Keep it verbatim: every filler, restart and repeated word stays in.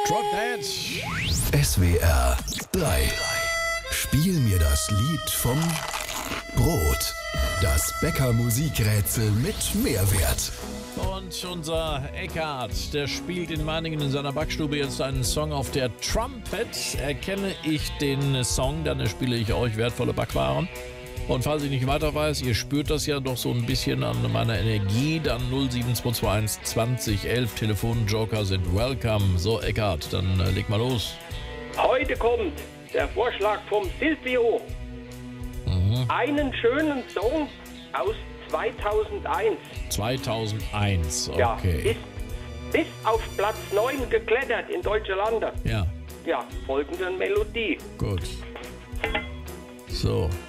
Drop Dead. S W R drei. Spiel mir das Lied vom Brot. Das Bäcker-Musikrätsel mit Mehrwert. Und unser Eckhard, der spielt in Meiningen in seiner Backstube jetzt einen Song auf der Trumpet. Erkenne ich den Song, dann spiele ich euch wertvolle Backwaren. Und falls ich nicht weiter weiß, ihr spürt das ja doch so ein bisschen an meiner Energie, dann null sieben zwei zwei eins zwanzig elf Telefonjoker sind welcome. So, Eckhard, dann äh, leg mal los. Heute kommt der Vorschlag vom Silvio. Mhm. Einen schönen Song aus zweitausendeins. zweitausendeins, okay. Ja, ist bis auf Platz neun geklettert in deutsche Lande. Ja, Ja, folgende Melodie. gut. So.